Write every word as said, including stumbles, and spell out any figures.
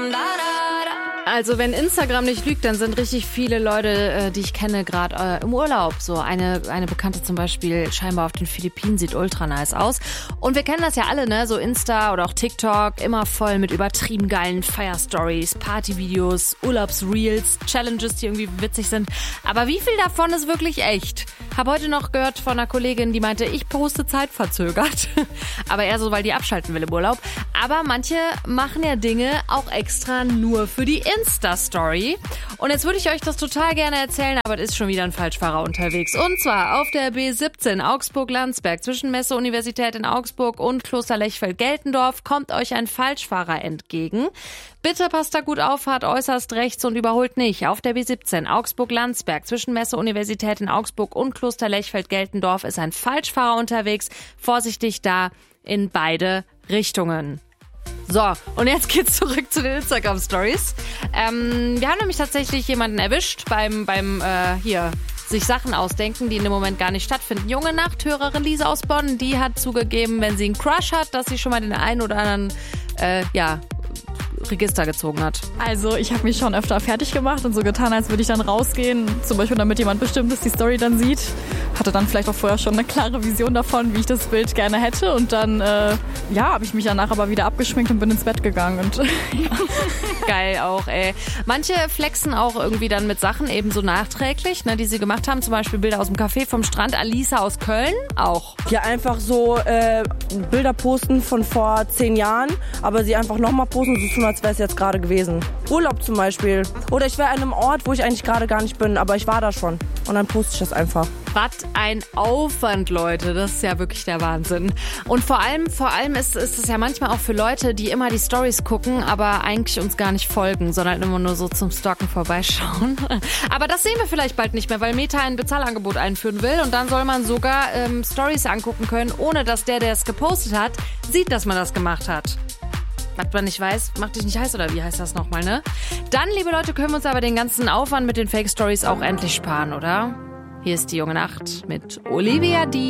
Also wenn Instagram nicht lügt, dann sind richtig viele Leute, äh, die ich kenne, gerade äh, im Urlaub. So eine eine Bekannte zum Beispiel, scheinbar auf den Philippinen, sieht ultra nice aus. Und wir kennen das ja alle, ne? So Insta oder auch TikTok, immer voll mit übertrieben geilen Fire-Stories, Partyvideos, Urlaubsreels, Challenges, die irgendwie witzig sind. Aber wie viel davon ist wirklich echt? Habe heute noch gehört von einer Kollegin, die meinte, ich poste zeitverzögert. Aber eher so, weil die abschalten will im Urlaub. Aber manche machen ja Dinge auch extra nur für die Insta-Story. Und jetzt würde ich euch das total gerne erzählen, aber es ist schon wieder ein Falschfahrer unterwegs. Und zwar auf der B siebzehn Augsburg-Landsberg zwischen Messe-Universität in Augsburg und Kloster Lechfeld-Geltendorf kommt euch ein Falschfahrer entgegen. Bitte passt da gut auf, fahrt äußerst rechts und überholt nicht. Auf der B siebzehn Augsburg-Landsberg zwischen Messe-Universität in Augsburg und Kloster Lechfeld-Geltendorf ist ein Falschfahrer unterwegs. Vorsichtig da in beide Richtungen. So, und jetzt geht's zurück zu den Instagram-Stories. Ähm, wir haben nämlich tatsächlich jemanden erwischt beim, beim äh, hier, sich Sachen ausdenken, die in dem Moment gar nicht stattfinden. Junge Nachthörerin Lisa aus Bonn, die hat zugegeben, wenn sie einen Crush hat, dass sie schon mal den einen oder anderen, äh, ja, Register gezogen hat. Also ich habe mich schon öfter fertig gemacht und so getan, als würde ich dann rausgehen, zum Beispiel damit jemand Bestimmtes die Story dann sieht. Hatte dann vielleicht auch vorher schon eine klare Vision davon, wie ich das Bild gerne hätte und dann äh, ja, habe ich mich danach aber wieder abgeschminkt und bin ins Bett gegangen. Und, ja. Geil auch, ey. Manche flexen auch irgendwie dann mit Sachen eben so nachträglich, ne, die sie gemacht haben, zum Beispiel Bilder aus dem Café vom Strand. Alisa aus Köln auch. Ja, einfach so äh, Bilder posten von vor zehn Jahren, aber sie einfach nochmal posten und so tun, als wäre es jetzt gerade gewesen. Urlaub zum Beispiel. Oder ich wäre an einem Ort, wo ich eigentlich gerade gar nicht bin, aber ich war da schon. Und dann poste ich das einfach. Was ein Aufwand, Leute. Das ist ja wirklich der Wahnsinn. Und vor allem, vor allem ist, ist es ja manchmal auch für Leute, die immer die Stories gucken, aber eigentlich uns gar nicht folgen, sondern immer nur so zum Stalken vorbeischauen. Aber das sehen wir vielleicht bald nicht mehr, weil Meta ein Bezahlangebot einführen will und dann soll man sogar ähm, Stories angucken können, ohne dass der, der es gepostet hat, sieht, dass man das gemacht hat. Was man nicht weiß, macht dich nicht heiß, oder wie heißt das nochmal, ne? Dann, liebe Leute, können wir uns aber den ganzen Aufwand mit den Fake-Stories auch endlich sparen, oder? Hier ist die junge Nacht mit Olivia D.